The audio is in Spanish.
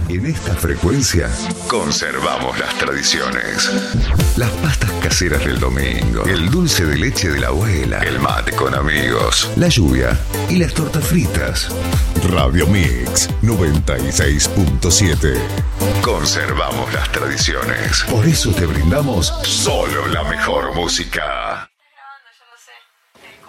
En esta frecuencia conservamos las tradiciones. Las pastas caseras del domingo, el dulce de leche de la abuela, el mate con amigos, la lluvia y las tortas fritas. Radio Mix 96.7. Conservamos las tradiciones. Por eso te brindamos solo la mejor música.